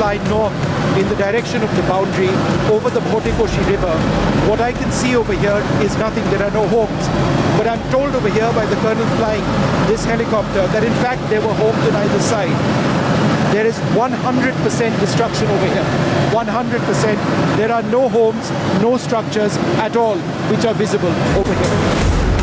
fly north in the direction of the boundary over the Bhotekoshi River. What I can see over here is nothing. There are no homes. But I'm told over here by the colonel flying this helicopter that in fact there were homes on either side. There is 100% destruction over here. 100%. There are no homes, no structures at all which are visible over here.